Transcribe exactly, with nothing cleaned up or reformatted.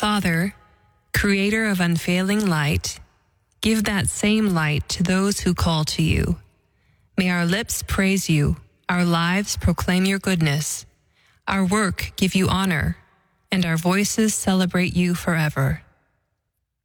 Father, creator of unfailing light, give that same light to those who call to you. May our lips praise you, our lives proclaim your goodness, our work give you honor, and our voices celebrate you forever.